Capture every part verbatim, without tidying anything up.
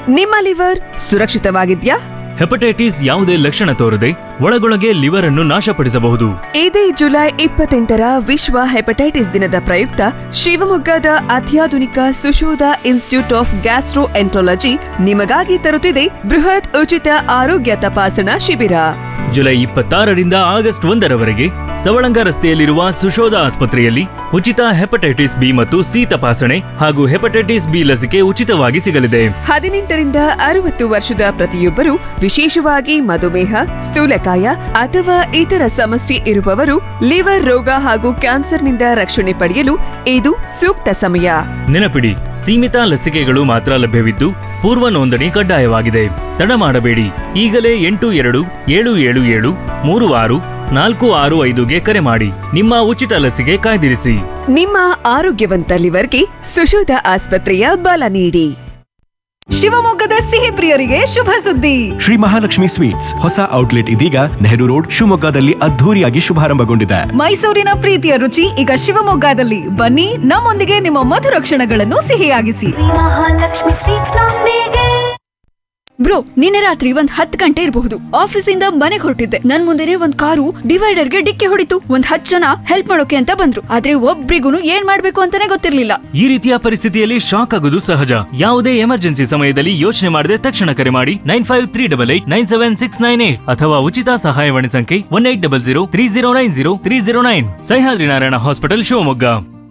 ನಿಮ್ಮ liver ಸುರಕ್ಷಿತವಾಗಿದ್ಯಾ? Hepatitis ಯಾವುದೇ ಲಕ್ಷಣ ತೋರದೆ ಒಳಗೊಳಗೆ ಲಿವರ್ ಅನ್ನು ನಾಶಪಡಿಸಬಹುದು. ಇದೇ ಜುಲೈ ಇಪ್ಪತ್ತೆಂಟರ ವಿಶ್ವ ಹೆಪಟೈಟಿಸ್ ದಿನದ ಪ್ರಯುಕ್ತ ಶಿವಮೊಗ್ಗದ ಅತ್ಯಾಧುನಿಕ Sushodha institute of gastro enterology ನಿಮಗಾಗಿ ತರುತ್ತಿದೆ ಬೃಹತ್ ಉಚಿತ ಆರೋಗ್ಯ ತಪಾಸಣಾ ಶಿಬಿರ. ಜುಲೈ ಇಪ್ಪತ್ತಾರರಿಂದ ಆಗಸ್ಟ್ ಒಂದರವರೆಗೆ ಸವಳಂಗ ರಸ್ತೆಯಲ್ಲಿರುವ ಸುಶೋಧ ಆಸ್ಪತ್ರೆಯಲ್ಲಿ ಉಚಿತ ಹೆಪಟೈಟಿಸ್ ಬಿ ಮತ್ತು ಸಿ ತಪಾಸಣೆ ಹಾಗೂ ಹೆಪಟೈಟಿಸ್ ಬಿ ಲಸಿಕೆ ಉಚಿತವಾಗಿ ಸಿಗಲಿದೆ. ಹದಿನೆಂಟರಿಂದ ಅರವತ್ತು ವರ್ಷದ ಪ್ರತಿಯೊಬ್ಬರು, ವಿಶೇಷವಾಗಿ ಮಧುಮೇಹ, ಸ್ಥೂಲಕಾಯ ಅಥವಾ ಇತರ ಸಮಸ್ಯೆ ಇರುವವರು, ಲಿವರ್ ರೋಗ ಹಾಗೂ ಕ್ಯಾನ್ಸರ್ನಿಂದ ರಕ್ಷಣೆ ಪಡೆಯಲು ಇದು ಸೂಕ್ತ ಸಮಯ. ನೆನಪಿಡಿ, ಸೀಮಿತ ಲಸಿಕೆಗಳು ಮಾತ್ರ ಲಭ್ಯವಿದ್ದು ಪೂರ್ವ ನೋಂದಣಿ ಕಡ್ಡಾಯವಾಗಿದೆ. ತಡ ಮಾಡಬೇಡಿ. ಈಗಲೇ ಎಂಟು ಎರಡು ಏಳು ಏಳು ಏಳು ಮೂರು ಆರು ನಾಲ್ಕು ಆರು ಐದುಗೆ ಕರೆ ಮಾಡಿ ನಿಮ್ಮ ಉಚಿತ ಲಸಿಕೆ ಕಾಯ್ದಿರಿಸಿ. ನಿಮ್ಮ ಆರೋಗ್ಯವಂತ ಲಿವರ್ಗೆ ಸುಶೋಧ ಆಸ್ಪತ್ರೆಯ ಬಲ ನೀಡಿ. ಶಿವಮೊಗ್ಗದ ಸಿಹಿ ಪ್ರಿಯರಿಗೆ ಶುಭ ಸುದ್ದಿ. ಶ್ರೀ ಮಹಾಲಕ್ಷ್ಮಿ ಸ್ವೀಟ್ಸ್ ಹೊಸ ಔಟ್ಲೆಟ್ ಇದೀಗ ನೆಹರು ರೋಡ್ ಶಿವಮೊಗ್ಗದಲ್ಲಿ ಅದ್ಧೂರಿಯಾಗಿ ಶುಭಾರಂಭಗೊಂಡಿದೆ. ಮೈಸೂರಿನ ಪ್ರೀತಿಯ ರುಚಿ ಈಗ ಶಿವಮೊಗ್ಗದಲ್ಲಿ. ಬನ್ನಿ, ನಮ್ಮೊಂದಿಗೆ ನಿಮ್ಮ ಮಧುರ ಕ್ಷಣಗಳನ್ನು ಸಿಹಿಯಾಗಿಸಿ. ಮಹಾಲಕ್ಷ್ಮಿ ಸ್ವೀಟ್ಸ್ ನೊಂದಿಗೆ. ಬ್ರೋ, ನಿನ್ನೆ ರಾತ್ರಿ ಒಂದ್ ಹತ್ತು ಗಂಟೆ ಇರಬಹುದು. ಆಫೀಸಿಂದ ಮನೆಗೆ ಹೊರಟಿದ್ದೆ. ನನ್ ಮುಂದೆನೆ ಒಂದ್ ಕಾರು ಡಿವೈಡರ್ಗೆ ಡಿಕ್ಕಿ ಹೊಡಿತು. ಒಂದ್ ಹತ್ತು ಜನ ಹೆಲ್ಪ್ ಮಾಡೋಕೆ ಅಂತ ಬಂದ್ರು. ಆದ್ರೆ ಒಬ್ರಿಗೂ ಏನ್ ಮಾಡ್ಬೇಕು ಅಂತಾನೆ ಗೊತ್ತಿರ್ಲಿಲ್ಲ. ಈ ರೀತಿಯ ಪರಿಸ್ಥಿತಿಯಲ್ಲಿ ಶಾಕ್ ಆಗೋದು ಸಹಜ. ಯಾವುದೇ ಎಮರ್ಜೆನ್ಸಿ ಸಮಯದಲ್ಲಿ ಯೋಚನೆ ಮಾಡದೆ ತಕ್ಷಣ ಕರೆ ಮಾಡಿ nine five three double eight nine seven six nine eight ಅಥವಾ ಉಚಿತ ಸಹಾಯವಾಣಿ ಸಂಖ್ಯೆ one eight double zero three zero nine zero three zero nine. Sahyadri Narayana hospital, Shivamogga.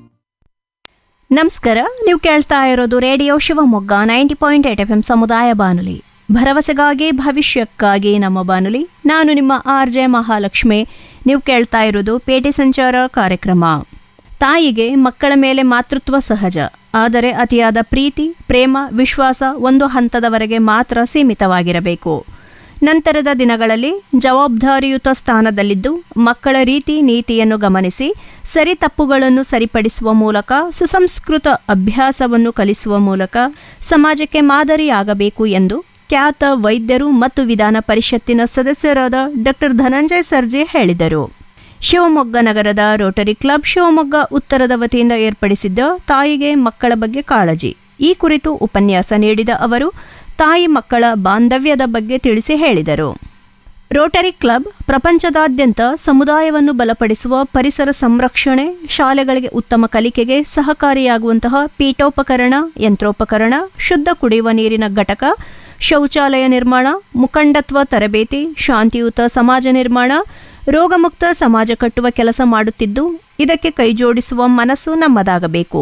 ನಮಸ್ಕಾರ, ನೀವು ಕೇಳ್ತಾ ಇರೋದು radio Shivamogga ninety point eight F M ಸಮುದಾಯ ಬಾನುಲಿ. ಭರವಸೆಗಾಗಿ ಭವಿಷ್ಯಕ್ಕಾಗಿ ನಮ್ಮ ಬಾನುಲಿ. ನಾನು ನಿಮ್ಮ ಆರ್ ಜೆ ಮಹಾಲಕ್ಷ್ಮಿ. ನೀವು ಕೇಳ್ತಾ ಇರೋದು ಪೇಟೆ ಸಂಚಾರ ಕಾರ್ಯಕ್ರಮ. ತಾಯಿಗೆ ಮಕ್ಕಳ ಮೇಲೆ ಮಾತೃತ್ವ ಸಹಜ. ಆದರೆ ಅತಿಯಾದ ಪ್ರೀತಿ, ಪ್ರೇಮ, ವಿಶ್ವಾಸ ಒಂದು ಹಂತದವರೆಗೆ ಮಾತ್ರ ಸೀಮಿತವಾಗಿರಬೇಕು. ನಂತರದ ದಿನಗಳಲ್ಲಿ ಜವಾಬ್ದಾರಿಯುತ ಸ್ಥಾನದಲ್ಲಿದ್ದು ಮಕ್ಕಳ ರೀತಿ ನೀತಿಯನ್ನು ಗಮನಿಸಿ ಸರಿ ತಪ್ಪುಗಳನ್ನು ಸರಿಪಡಿಸುವ ಮೂಲಕ ಸುಸಂಸ್ಕೃತ ಅಭ್ಯಾಸವನ್ನು ಕಲಿಸುವ ಮೂಲಕ ಸಮಾಜಕ್ಕೆ ಮಾದರಿಯಾಗಬೇಕು ಎಂದು ಖ್ಯಾತ ವೈದ್ಯರು ಮತ್ತು ವಿಧಾನ ಪರಿಷತ್ತಿನ ಸದಸ್ಯರಾದ ಡಾಕ್ಟರ್ ಧನಂಜಯ ಸರ್ಜೆ ಹೇಳಿದರು. ಶಿವಮೊಗ್ಗ ನಗರದ ರೋಟರಿ ಕ್ಲಬ್ ಶಿವಮೊಗ್ಗ ಉತ್ತರದ ವತಿಯಿಂದ ಏರ್ಪಡಿಸಿದ್ದ ತಾಯಿಗೆ ಮಕ್ಕಳ ಬಗ್ಗೆ ಕಾಳಜಿ ಈ ಕುರಿತು ಉಪನ್ಯಾಸ ನೀಡಿದ ಅವರು ತಾಯಿ ಮಕ್ಕಳ ಬಾಂಧವ್ಯದ ಬಗ್ಗೆ ತಿಳಿಸಿ ಹೇಳಿದರು. ರೋಟರಿ ಕ್ಲಬ್ ಪ್ರಪಂಚದಾದ್ಯಂತ ಸಮುದಾಯವನ್ನು ಬಲಪಡಿಸುವ ಪರಿಸರ ಸಂರಕ್ಷಣೆ, ಶಾಲೆಗಳಿಗೆ ಉತ್ತಮ ಕಲಿಕೆಗೆ ಸಹಕಾರಿಯಾಗುವಂತಹ ಪೀಠೋಪಕರಣ, ಯಂತ್ರೋಪಕರಣ, ಶುದ್ಧ ಕುಡಿಯುವ ನೀರಿನ ಘಟಕ, ಶೌಚಾಲಯ ನಿರ್ಮಾಣ, ಮುಖಂಡತ್ವ ತರಬೇತಿ, ಶಾಂತಿಯುತ ಸಮಾಜ ನಿರ್ಮಾಣ, ರೋಗಮುಕ್ತ ಸಮಾಜ ಕಟ್ಟುವ ಕೆಲಸ ಮಾಡುತ್ತಿದ್ದು ಇದಕ್ಕೆ ಕೈಜೋಡಿಸುವ ಮನಸ್ಸು ನಮ್ಮದಾಗಬೇಕು.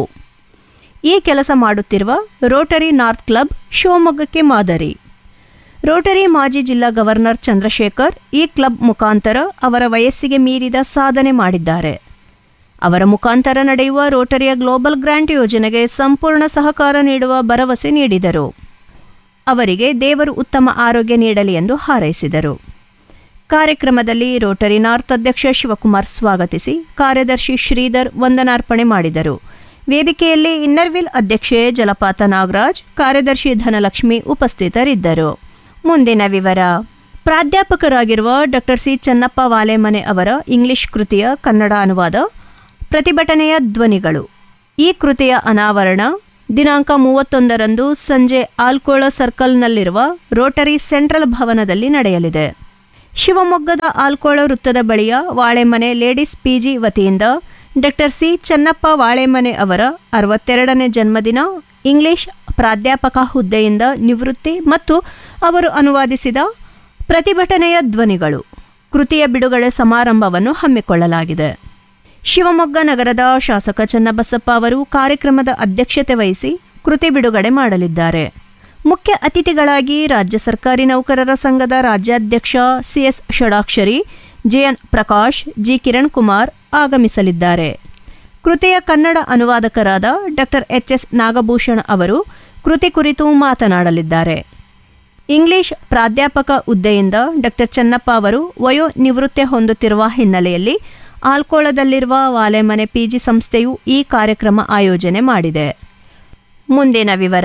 ಈ ಕೆಲಸ ಮಾಡುತ್ತಿರುವ ರೋಟರಿ ನಾರ್ತ್ ಕ್ಲಬ್ ಶಿವಮೊಗ್ಗಕ್ಕೆ ಮಾದರಿ. ರೋಟರಿ ಮಾಜಿ ಜಿಲ್ಲಾ ಗವರ್ನರ್ ಚಂದ್ರಶೇಖರ್ ಈ ಕ್ಲಬ್ ಮುಖಾಂತರ ಅವರ ವಯಸ್ಸಿಗೆ ಮೀರಿದ ಸಾಧನೆ ಮಾಡಿದ್ದಾರೆ. ಅವರ ಮುಖಾಂತರ ನಡೆಯುವ ರೋಟರಿಯ ಗ್ಲೋಬಲ್ ಗ್ರಾಂಟ್ ಯೋಜನೆಗೆ ಸಂಪೂರ್ಣ ಸಹಕಾರ ನೀಡುವ ಭರವಸೆ ನೀಡಿದರು. ಅವರಿಗೆ ದೇವರು ಉತ್ತಮ ಆರೋಗ್ಯ ನೀಡಲಿ ಎಂದು ಹಾರೈಸಿದರು. ಕಾರ್ಯಕ್ರಮದಲ್ಲಿ ರೋಟರಿ ನಾರ್ತ್ ಅಧ್ಯಕ್ಷ ಶಿವಕುಮಾರ್ ಸ್ವಾಗತಿಸಿ ಕಾರ್ಯದರ್ಶಿ ಶ್ರೀಧರ್ ವಂದನಾರ್ಪಣೆ ಮಾಡಿದರು. ವೇದಿಕೆಯಲ್ಲಿ ಇನ್ನರ್ವಿಲ್ ಅಧ್ಯಕ್ಷೆ ಜಲಪಾತ ನಾಗರಾಜ್, ಕಾರ್ಯದರ್ಶಿ ಧನಲಕ್ಷ್ಮಿ ಉಪಸ್ಥಿತರಿದ್ದರು. ಮುಂದಿನ ವಿವರ. ಪ್ರಾಧ್ಯಾಪಕರಾಗಿರುವ ಡಾಕ್ಟರ್ ಸಿ ಚನ್ನಪ್ಪ ವಾಲೆಮನೆ ಅವರ ಇಂಗ್ಲಿಷ್ ಕೃತಿಯ ಕನ್ನಡ ಅನುವಾದ ಪ್ರತಿಭಟನೆಯ ಧ್ವನಿಗಳು. ಈ ಕೃತಿಯ ಅನಾವರಣ ದಿನಾಂಕ ಮೂವತ್ತೊಂದರಂದು ಸಂಜೆ ಆಲ್ಕೋಳ ಸರ್ಕಲ್ನಲ್ಲಿರುವ ರೋಟರಿ ಸೆಂಟ್ರಲ್ ಭವನದಲ್ಲಿ ನಡೆಯಲಿದೆ. ಶಿವಮೊಗ್ಗದ ಆಲ್ಕೋಳ ವೃತ್ತದ ಬಳಿಯ ವಾಳೆಮನೆ ಲೇಡೀಸ್ ಪಿಜಿ ವತಿಯಿಂದ ಡಾಕ್ಟರ್ ಸಿ ಚನ್ನಪ್ಪ ವಾಳೆಮನೆ ಅವರ ಅರವತ್ತೆರಡನೇ ಜನ್ಮದಿನ, ಇಂಗ್ಲಿಷ್ ಪ್ರಾಧ್ಯಾಪಕ ಹುದ್ದೆಯಿಂದ ನಿವೃತ್ತಿ ಮತ್ತು ಅವರು ಅನುವಾದಿಸಿದ ಪ್ರತಿಭಟನೆಯ ಧ್ವನಿಗಳು ಕೃತಿಯ ಬಿಡುಗಡೆ ಸಮಾರಂಭವನ್ನು ಹಮ್ಮಿಕೊಳ್ಳಲಾಗಿದೆ. ಶಿವಮೊಗ್ಗ ನಗರದ ಶಾಸಕ ಚನ್ನಬಸಪ್ಪ ಅವರು ಕಾರ್ಯಕ್ರಮದ ಅಧ್ಯಕ್ಷತೆ ವಹಿಸಿ ಕೃತಿ ಬಿಡುಗಡೆ ಮಾಡಲಿದ್ದಾರೆ. ಮುಖ್ಯ ಅತಿಥಿಗಳಾಗಿ ರಾಜ್ಯ ಸರ್ಕಾರಿ ನೌಕರರ ಸಂಘದ ರಾಜ್ಯಾಧ್ಯಕ್ಷ CS Shadakshari, JN Prakash, G Kiran Kumar ಆಗಮಿಸಲಿದ್ದಾರೆ. ಕೃತಿಯ Kannada ಅನುವಾದಕರಾದ doctor H S Nagabhushan ಅವರು ಕೃತಿ ಕುರಿತು ಮಾತನಾಡಲಿದ್ದಾರೆ. ಇಂಗ್ಲಿಷ್ ಪ್ರಾಧ್ಯಾಪಕ ಹುದ್ದೆಯಿಂದ ಡಾಕ್ಟರ್ ಚನ್ನಪ್ಪ ಅವರು ವಯೋ ನಿವೃತ್ತಿ ಹೊಂದುತ್ತಿರುವ ಹಿನ್ನೆಲೆಯಲ್ಲಿ ಆಲ್ಕೋಳದಲ್ಲಿರುವ ವಾಲೆಮನೆ ಪಿಜಿ ಸಂಸ್ಥೆಯು ಈ ಕಾರ್ಯಕ್ರಮ ಆಯೋಜನೆ ಮಾಡಿದೆ. ಮುಂದಿನ ವಿವರ.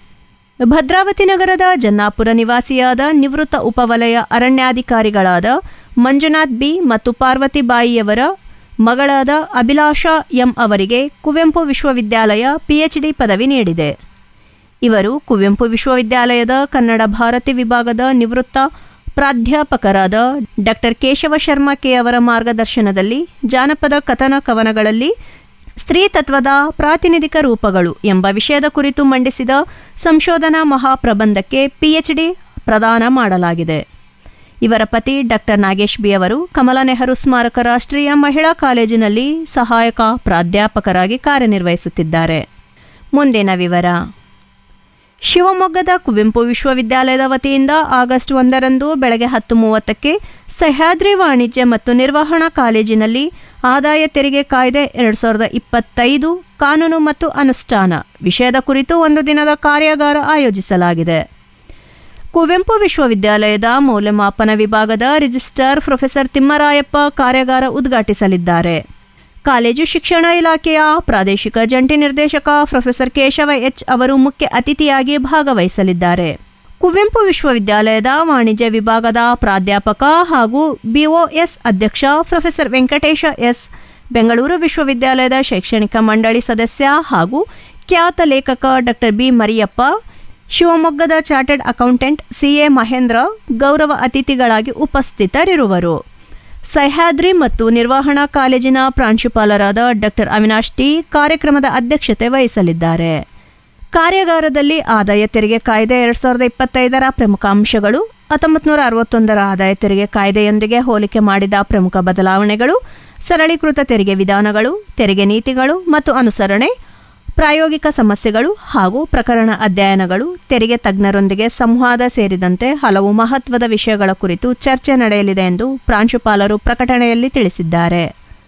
ಭದ್ರಾವತಿ ನಗರದ ಜನ್ನಾಪುರ ನಿವಾಸಿಯಾದ ನಿವೃತ್ತ ಉಪವಲಯ ಅರಣ್ಯಾಧಿಕಾರಿಗಳಾದ ಮಂಜುನಾಥ್ ಬಿ ಮತ್ತು ಪಾರ್ವತಿ ಬಾಯಿಯವರ ಮಗಳಾದ ಅಭಿಲಾಷಾ ಎಂ ಅವರಿಗೆ ಕುವೆಂಪು ವಿಶ್ವವಿದ್ಯಾಲಯ ಪಿಎಚ್ಡಿ ಪದವಿ ನೀಡಿದೆ. ಇವರು ಕುವೆಂಪು ವಿಶ್ವವಿದ್ಯಾಲಯದ ಕನ್ನಡ ಭಾರತಿ ವಿಭಾಗದ ನಿವೃತ್ತ ಪ್ರಾಧ್ಯಾಪಕರಾದ ಡಾಕ್ಟರ್ ಕೇಶವ ಶರ್ಮಾ ಕೆ ಅವರ ಮಾರ್ಗದರ್ಶನದಲ್ಲಿ ಜಾನಪದ ಕಥನ ಕವನಗಳಲ್ಲಿ ಸ್ತ್ರೀ ತತ್ವದ ಪ್ರಾತಿನಿಧಿಕ ರೂಪಗಳು ಎಂಬ ವಿಷಯದ ಕುರಿತು ಮಂಡಿಸಿದ ಸಂಶೋಧನಾ ಮಹಾಪ್ರಬಂಧಕ್ಕೆ ಪಿಎಚ್ಡಿ ಪ್ರದಾನ ಮಾಡಲಾಗಿದೆ. ಇವರ ಪತಿ ಡಾಕ್ಟರ್ ನಾಗೇಶ್ ಬಿ ಅವರು ಕಮಲಾ ನೆಹರು ಸ್ಮಾರಕ ರಾಷ್ಟ್ರೀಯ ಮಹಿಳಾ ಕಾಲೇಜಿನಲ್ಲಿ ಸಹಾಯಕ ಪ್ರಾಧ್ಯಾಪಕರಾಗಿ ಕಾರ್ಯನಿರ್ವಹಿಸುತ್ತಿದ್ದಾರೆ. ಮುಂದಿನ ವಿವರ. ಶಿವಮೊಗ್ಗದ ಕುವೆಂಪು ವಿಶ್ವವಿದ್ಯಾಲಯದ ವತಿಯಿಂದ ಆಗಸ್ಟ್ ಒಂದರಂದು ಬೆಳಗ್ಗೆ ಹತ್ತು ಮೂವತ್ತಕ್ಕೆ ಸಹ್ಯಾದ್ರಿ ವಾಣಿಜ್ಯ ಮತ್ತು ನಿರ್ವಹಣಾ ಕಾಲೇಜಿನಲ್ಲಿ ಆದಾಯ ತೆರಿಗೆ ಕಾಯ್ದೆ ಎರಡು ಸಾವಿರದ ಇಪ್ಪತ್ತೈದು ಕಾನೂನು ಮತ್ತು ಅನುಷ್ಠಾನ ವಿಷಯದ ಕುರಿತು ಒಂದು ದಿನದ ಕಾರ್ಯಾಗಾರ ಆಯೋಜಿಸಲಾಗಿದೆ. ಕುವೆಂಪು ವಿಶ್ವವಿದ್ಯಾಲಯದ ಮೌಲ್ಯಮಾಪನ ವಿಭಾಗದ ರಿಜಿಸ್ಟ್ರಾರ್ ಪ್ರೊಫೆಸರ್ ತಿಮ್ಮರಾಯಪ್ಪ ಕಾರ್ಯಾಗಾರ ಉದ್ಘಾಟಿಸಲಿದ್ದಾರೆ. ಕಾಲೇಜು ಶಿಕ್ಷಣ ಇಲಾಖೆಯ ಪ್ರಾದೇಶಿಕ ಜಂಟಿ ನಿರ್ದೇಶಕ ಪ್ರೊಫೆಸರ್ ಕೇಶವ ಎಚ್ ಅವರು ಮುಖ್ಯ ಅತಿಥಿಯಾಗಿ ಭಾಗವಹಿಸಲಿದ್ದಾರೆ. ಕುವೆಂಪು ವಿಶ್ವವಿದ್ಯಾಲಯದ ವಾಣಿಜ್ಯ ವಿಭಾಗದ ಪ್ರಾಧ್ಯಾಪಕ ಹಾಗೂ ಬಿಒಎಸ್ ಅಧ್ಯಕ್ಷ ಪ್ರೊಫೆಸರ್ ವೆಂಕಟೇಶ ಎಸ್, ಬೆಂಗಳೂರು ವಿಶ್ವವಿದ್ಯಾಲಯದ ಶೈಕ್ಷಣಿಕ ಮಂಡಳಿ ಸದಸ್ಯ ಹಾಗೂ ಖ್ಯಾತ ಲೇಖಕ ಡಾಕ್ಟರ್ ಬಿ ಮರಿಯಪ್ಪ, ಶಿವಮೊಗ್ಗದ ಚಾರ್ಟರ್ಡ್ ಅಕೌಂಟೆಂಟ್ ಸಿಎ ಮಹೇಂದ್ರ ಗೌರವ ಅತಿಥಿಗಳಾಗಿ ಉಪಸ್ಥಿತರಿರುವರು. ಸಹ್ಯಾದ್ರಿ ಮತ್ತು ನಿರ್ವಹಣಾ ಕಾಲೇಜಿನ ಪ್ರಾಂಶುಪಾಲರಾದ ಡಾಕ್ಟರ್ ಅವಿನಾಶ್ ಟಿ ಕಾರ್ಯಕ್ರಮದ ಅಧ್ಯಕ್ಷತೆ ವಹಿಸಲಿದ್ದಾರೆ. ಕಾರ್ಯಾಗಾರದಲ್ಲಿ ಆದಾಯ ತೆರಿಗೆ ಕಾಯ್ದೆ ಎರಡ್ ಸಾವಿರದ ಇಪ್ಪತ್ತೈದರ ಪ್ರಮುಖ ಅಂಶಗಳು, ಹತ್ತೊಂಬತ್ತು ನೂರ ಅರವತ್ತೊಂದರ ಆದಾಯ ತೆರಿಗೆ ಕಾಯ್ದೆಯೊಂದಿಗೆ ಹೋಲಿಕೆ ಮಾಡಿದ ಪ್ರಮುಖ ಬದಲಾವಣೆಗಳು, ಸರಳೀಕೃತ ತೆರಿಗೆ ವಿಧಾನಗಳು, ತೆರಿಗೆ ನೀತಿಗಳು ಮತ್ತು ಅನುಸರಣೆ, ಪ್ರಾಯೋಗಿಕ ಸಮಸ್ಯೆಗಳು ಹಾಗೂ ಪ್ರಕರಣ ಅಧ್ಯಯನಗಳು, ತೆರಿಗೆ ತಜ್ಞರೊಂದಿಗೆ ಸಂವಾದ ಸೇರಿದಂತೆ ಹಲವು ಮಹತ್ವದ ವಿಷಯಗಳ ಕುರಿತು ಚರ್ಚೆ ನಡೆಯಲಿದೆ ಎಂದು ಪ್ರಾಂಶುಪಾಲರು ಪ್ರಕಟಣೆಯಲ್ಲಿ ತಿಳಿಸಿದ್ದಾರೆ.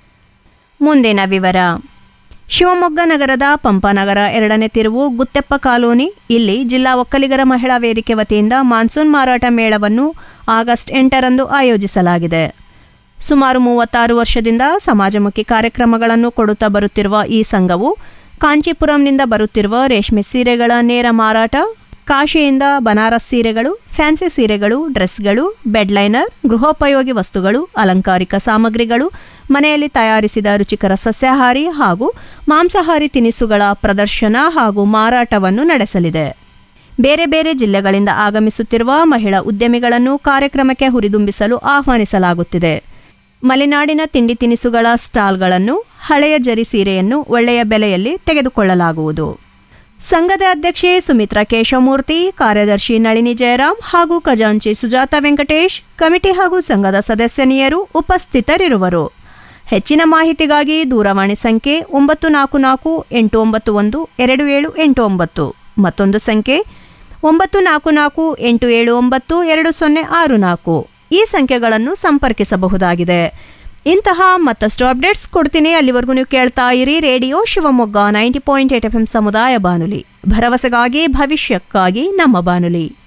ಮುಂದಿನ ವಿವರ. ಶಿವಮೊಗ್ಗ ನಗರದ ಪಂಪಾನಗರ ಎರಡನೇ ತಿರುವು ಗುತ್ತೆಪ್ಪ ಕಾಲೋನಿ ಇಲ್ಲಿ ಜಿಲ್ಲಾ ಒಕ್ಕಲಿಗರ ಮಹಿಳಾ ವೇದಿಕೆ ವತಿಯಿಂದ ಮಾನ್ಸೂನ್ ಮಾರಾಟ ಮೇಳವನ್ನು ಆಗಸ್ಟ್ ಎಂಟರಂದು ಆಯೋಜಿಸಲಾಗಿದೆ. ಸುಮಾರು ಮೂವತ್ತಾರು ವರ್ಷದಿಂದ ಸಮಾಜಮುಖಿ ಕಾರ್ಯಕ್ರಮಗಳನ್ನು ಕೊಡುತ್ತಾ ಬರುತ್ತಿರುವ ಈ ಸಂಘವು ಕಾಂಚೀಪುರಂನಿಂದ ಬರುತ್ತಿರುವ ರೇಷ್ಮೆ ಸೀರೆಗಳ ನೇರ ಮಾರಾಟ, ಕಾಶಿಯಿಂದ ಬನಾರಸ್ ಸೀರೆಗಳು, ಫ್ಯಾನ್ಸಿ ಸೀರೆಗಳು, ಡ್ರೆಸ್ಗಳು, ಬೆಡ್ಲೈನರ್, ಗೃಹೋಪಯೋಗಿ ವಸ್ತುಗಳು, ಅಲಂಕಾರಿಕ ಸಾಮಗ್ರಿಗಳು, ಮನೆಯಲ್ಲಿ ತಯಾರಿಸಿದ ರುಚಿಕರ ಸಸ್ಯಾಹಾರಿ ಹಾಗೂ ಮಾಂಸಾಹಾರಿ ತಿನಿಸುಗಳ ಪ್ರದರ್ಶನ ಹಾಗೂ ಮಾರಾಟವನ್ನು ನಡೆಸಲಿದೆ. ಬೇರೆ ಬೇರೆ ಜಿಲ್ಲೆಗಳಿಂದ ಆಗಮಿಸುತ್ತಿರುವ ಮಹಿಳಾ ಉದ್ಯಮಿಗಳನ್ನು ಕಾರ್ಯಕ್ರಮಕ್ಕೆ ಹುರಿದುಂಬಿಸಲು ಆಹ್ವಾನಿಸಲಾಗುತ್ತಿದೆ. ಮಲೆನಾಡಿನ ತಿಂಡಿ ತಿನಿಸುಗಳ ಸ್ಟಾಲ್ಗಳನ್ನು, ಹಳೆಯ ಜರಿ ಸೀರೆಯನ್ನು ಒಳ್ಳೆಯ ಬೆಲೆಯಲ್ಲಿ ತೆಗೆದುಕೊಳ್ಳಲಾಗುವುದು. ಸಂಘದ ಅಧ್ಯಕ್ಷೆ ಸುಮಿತ್ರಾ ಕೇಶವಮೂರ್ತಿ, ಕಾರ್ಯದರ್ಶಿ ನಳಿನಿ ಜಯರಾಮ್ ಹಾಗೂ ಖಜಾಂಚಿ ಸುಜಾತ ವೆಂಕಟೇಶ್, ಕಮಿಟಿ ಹಾಗೂ ಸಂಘದ ಸದಸ್ಯನಿಯರು ಉಪಸ್ಥಿತರಿರುವರು. ಹೆಚ್ಚಿನ ಮಾಹಿತಿಗಾಗಿ ದೂರವಾಣಿ ಸಂಖ್ಯೆ ಒಂಬತ್ತು ನಾಲ್ಕು ನಾಲ್ಕು ಎಂಟು ಒಂಬತ್ತು ಒಂದು ಎರಡು ಏಳು ಎಂಟು ಒಂಬತ್ತು, ಮತ್ತೊಂದು ಸಂಖ್ಯೆ ಒಂಬತ್ತು ನಾಲ್ಕು ನಾಲ್ಕು ಎಂಟು ಏಳು ಒಂಬತ್ತು ಎರಡು ಸೊನ್ನೆ ಆರು ನಾಲ್ಕು ಈ ಸಂಖ್ಯೆಗಳನ್ನು ಸಂಪರ್ಕಿಸಬಹುದಾಗಿದೆ. ಇಂತಹ ಮತ್ತಷ್ಟು ಅಪ್ಡೇಟ್ಸ್ ಕೊಡ್ತೀನಿ. ಅಲ್ಲಿವರೆಗೂ ನೀವು ಕೇಳ್ತಾ ಇರಿ radio Shivamogga ninety point eight F M ಸಮುದಾಯ ಬಾನುಲಿ, ಭರವಸೆಗಾಗಿ ಭವಿಷ್ಯಕ್ಕಾಗಿ ನಮ್ಮ ಬಾನುಲಿ.